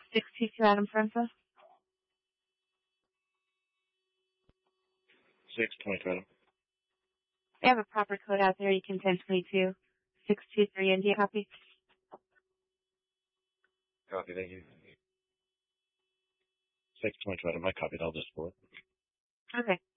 622 Adam Francis. 622 Adam. We have a proper code out there. You can 1022. 623 India. Copy. Copy, thank you. 622 Adam, I copied. I'll just pull it. Okay.